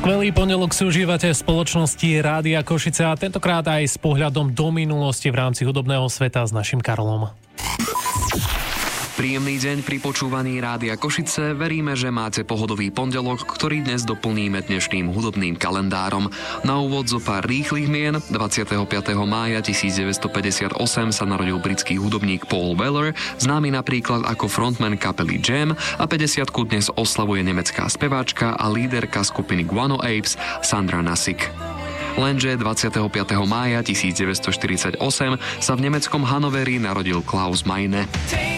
Skvelý pondelok si užívate v spoločnosti Rádia Košice a tentokrát aj s pohľadom do minulosti v rámci hudobného sveta s našim Karolom. Príjemný deň pri počúvaní Rádia Košice. Veríme, že máte pohodový pondelok, ktorý dnes doplníme dnešným hudobným kalendárom. Na úvod zo pár rýchlych mien. 25. mája 1958 sa narodil britský hudobník Paul Weller, známy napríklad ako frontman kapely Jam, a 50-ku dnes oslavuje nemecká speváčka a líderka skupiny Guano Apes Sandra Nassik. Lenže 25. mája 1948 sa v nemeckom Hannoveri narodil Klaus Meine.